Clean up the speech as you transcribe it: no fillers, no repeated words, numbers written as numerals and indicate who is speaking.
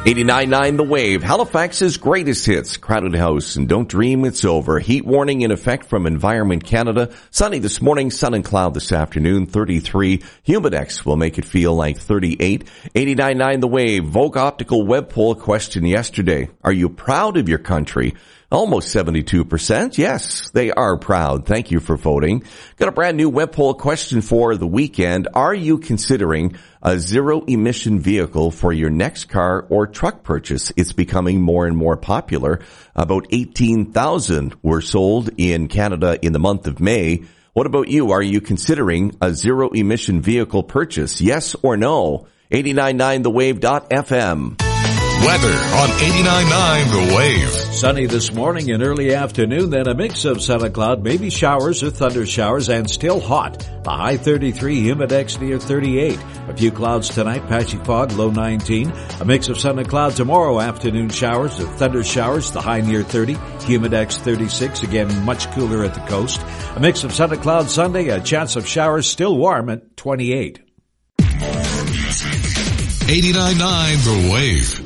Speaker 1: 89.9 The Wave, Halifax's greatest hits, Crowded House, and Don't Dream It's Over. Heat warning in effect from Environment Canada. Sunny this morning, sun and cloud this afternoon, 33. Humidex will make it feel like 38. 89.9 The Wave, Vogue Optical web poll question yesterday. Are you proud of your country? Almost 72%. Yes, they are proud. Thank you for voting. Got a brand new web poll question for the weekend. Are you considering a zero-emission vehicle for your next car or truck purchase? It's becoming more and more popular. About 18,000 were sold in Canada in the month of May. What about you? Are you considering a zero-emission vehicle purchase? Yes or no? 89.9thewave.fm.
Speaker 2: Weather on 89.9 The Wave.
Speaker 3: Sunny this morning and early afternoon, then a mix of sun and cloud, maybe showers or thunder showers, and still hot. The high 33, humidex near 38. A few clouds tonight, patchy fog, low 19. A mix of sun and cloud tomorrow, afternoon showers or thunder showers, the high near 30. Humidex 36, again much cooler at the coast. A mix of sun and cloud Sunday, a chance of showers, still warm at 28.
Speaker 2: 89.9 The Wave.